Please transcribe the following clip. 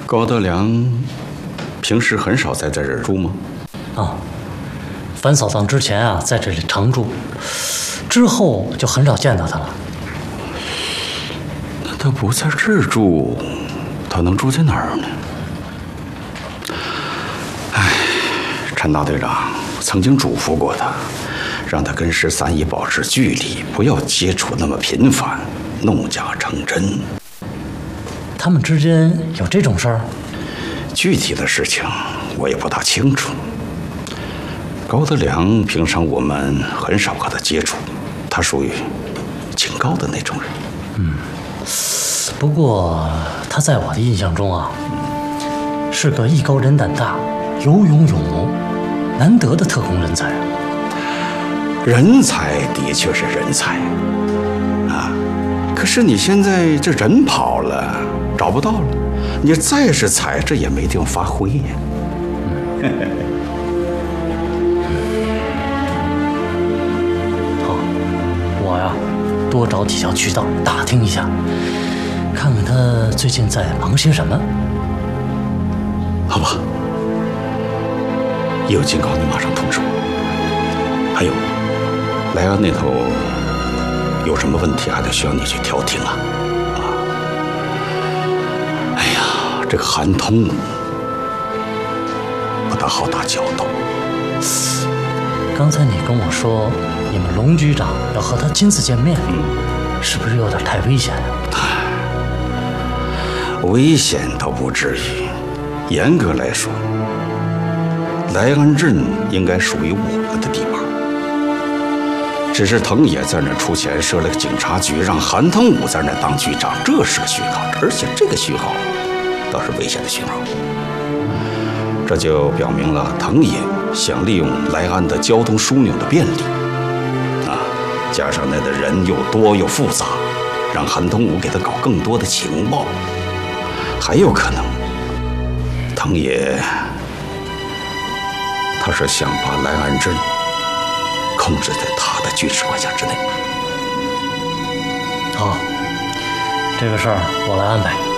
高德良平时很少在这儿住吗？ 啊，樊扫荡之前啊，在这里常住，之后就很少见到他了。 那他不在这儿住，他能住在哪儿呢？哎，陈大队长曾经嘱咐过他，让他跟13姨保持距离，不要接触那么频繁，弄假成真。 他们之间有这种事儿？ 具体的事情我也不大清楚。高德良平常我们很少和他接触，他属于清高的那种人。 不过他在我的印象中啊，是个艺高人胆大、有勇有谋、难得的特工人才。 人才的确是人才啊，可是你现在这人跑了，找不到了，你再是才，这也没地方发挥呀。 好，我呀，多找几条渠道打听一下，看看他最近在忙些什么。 好吧，有警告你马上通知我。还有，莱安那头有什么问题，还得需要你去调停啊。哎呀，这个韩通武不大好打交道。 刚才你跟我说，你们龙局长要和他亲自见面，是不是有点太危险呀？ 危险倒不至于，严格来说，莱安镇应该属于我们的地盘。只是藤野在那出钱设了个警察局，让韩腾武在那当局长，这是个讯号，而且这个讯号倒是危险的讯号。这就表明了藤野想利用莱安的交通枢纽的便利，加上那的人又多又复杂，让韩腾武给他搞更多的情报。还有可能，藤野他是想把莱安镇控制在他的军事管辖之内。 好，这个事儿我来安排。